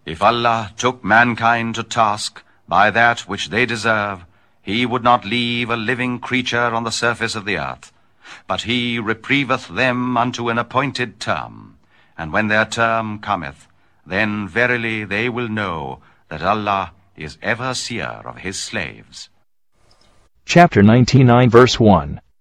If Allah took mankind to task by that which they deserve, he would not leave a living creature on the surface of the earth. But he reprieveth them unto an appointed term. And when their term cometh, then verily they will know that Allah is ever seer of his slaves. Chapter 99 verse 1.